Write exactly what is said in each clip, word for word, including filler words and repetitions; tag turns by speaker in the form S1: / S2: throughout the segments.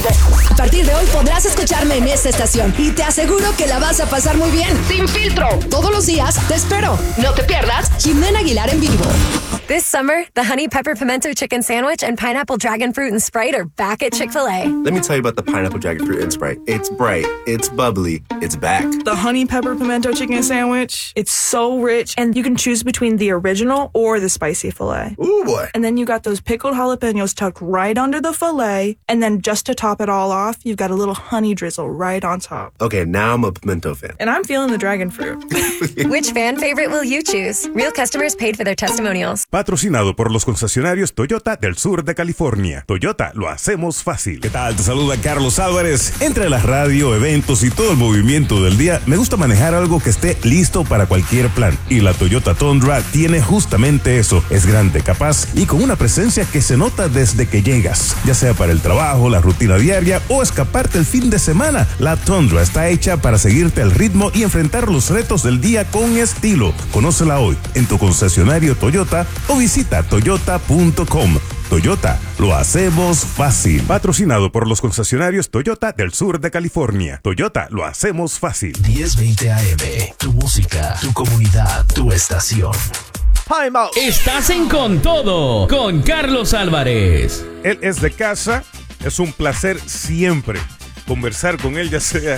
S1: A partir de hoy podrás escucharme en esta estación y te aseguro que la vas a pasar muy bien. Sin filtro. Todos los días te espero. No te pierdas Jimena Aguilar en vivo.
S2: This summer, the Honey Pepper Pimento Chicken Sandwich and Pineapple Dragon Fruit and Sprite are back at Chick-fil-A.
S3: Let me tell you about the Pineapple Dragon Fruit and Sprite. It's bright, it's bubbly, it's back.
S4: The Honey Pepper Pimento Chicken Sandwich, it's so rich, and you can choose between the original or the spicy filet.
S3: Ooh, boy.
S4: And then you got those pickled jalapenos tucked right under the filet, and then just to top it all off, you've got a little honey drizzle right on top.
S3: Okay, now I'm a pimento fan.
S4: And I'm feeling the dragon fruit.
S2: Which fan favorite will you choose? Real customers paid for their testimonials.
S5: Patrocinado por los concesionarios Toyota del sur de California. Toyota, lo hacemos fácil.
S6: ¿Qué tal? Te saluda Carlos Álvarez. Entre la radio, eventos y todo el movimiento del día, me gusta manejar algo que esté listo para cualquier plan. Y la Toyota Tundra tiene justamente eso. Es grande, capaz y con una presencia que se nota desde que llegas. Ya sea para el trabajo, la rutina diaria o escaparte el fin de semana. La Tundra está hecha para seguirte al ritmo y enfrentar los retos del día con estilo. Conócela hoy en tu concesionario Toyota o visita toyota punto com. Toyota, lo hacemos fácil.
S5: Patrocinado por los concesionarios Toyota del sur de California. Toyota, lo hacemos fácil.
S7: diez veinte A M, tu música, tu comunidad, tu estación.
S8: Time out. Estás en Con Todo, con Carlos Álvarez.
S5: Él es de casa, es un placer siempre conversar con él, ya sea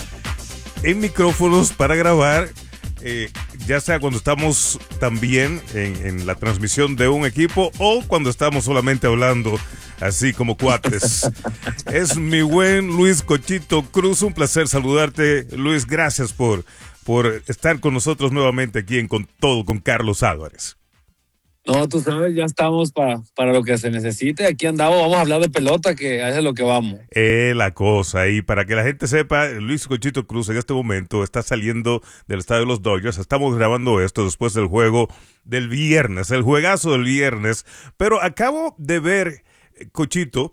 S5: en micrófonos para grabar, eh, ya sea cuando estamos también en, en la transmisión de un equipo o cuando estamos solamente hablando así como cuates. Es mi buen Luis Cochito Cruz, un placer saludarte, Luis, gracias por, por estar con nosotros nuevamente aquí en Con Todo con Carlos Álvarez.
S9: No, tú sabes, ya estamos para, para lo que se necesite. Aquí andamos, vamos a hablar de pelota, que a eso es lo que vamos.
S5: Eh, la cosa, y para que la gente sepa, Luis Cochito Cruz en este momento está saliendo del estadio de los Dodgers. Estamos grabando esto después del juego del viernes, el juegazo del viernes. Pero acabo de ver, Cochito,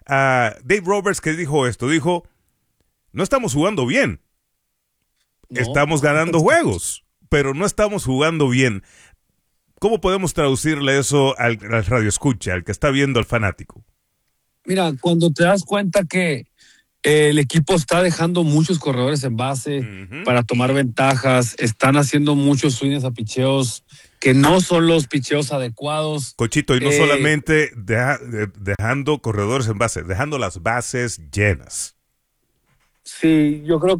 S5: a Dave Roberts que dijo esto, dijo, no estamos jugando bien. No. Estamos ganando juegos, pero no estamos jugando bien. ¿Cómo podemos traducirle eso al, al radioescucha, al que está viendo al fanático?
S9: Mira, cuando te das cuenta que eh, el equipo está dejando muchos corredores en base uh-huh. para tomar ventajas, están haciendo muchos swings a picheos que no son los picheos adecuados.
S5: Cochito, y no
S9: eh,
S5: solamente deja, de, dejando corredores en base, dejando las bases llenas.
S9: Sí, yo creo